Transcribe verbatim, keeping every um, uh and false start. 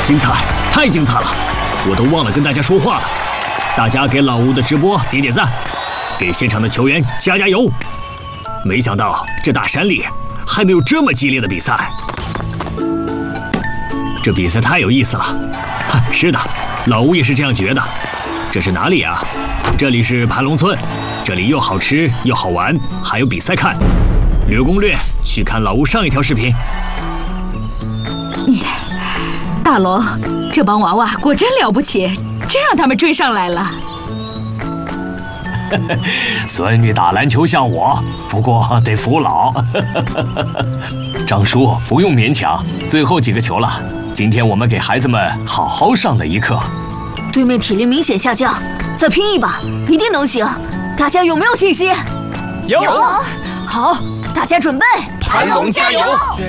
精彩，太精彩了！我都忘了跟大家说话了。大家给老吴的直播点点赞，给现场的球员加加油。没想到这大山里还能有这么激烈的比赛，这比赛太有意思了。哈，是的，老吴也是这样觉得。这是哪里啊？这里是盘龙村，这里又好吃又好玩，还有比赛看。略攻略，去看老吴上一条视频。 嗯，大龙，这帮娃娃果真了不起，真让他们追上来了。 孙女打篮球像我，不过得服老。张叔，不用勉强，最后几个球了，今天我们给孩子们好好上了一课。 对面体力明显下降，再拼一把，一定能行。大家有没有信心？ 有。 好，大家准备， 盘龙加油！